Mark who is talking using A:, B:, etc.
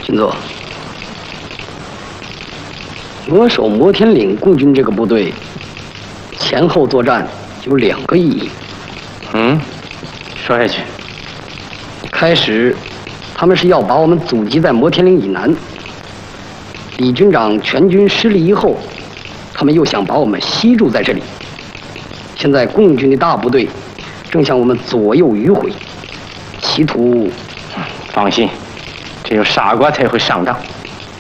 A: 秦佐，我守摩天岭共军这个部队，前后作战有2个意义。
B: 说下去。
A: 开始，他们是要把我们阻击在摩天岭以南。李军长全军失利以后，他们又想把我们吸住在这里。现在共军的大部队正向我们左右迂回，企图……
B: 放心，只有傻瓜才会上当。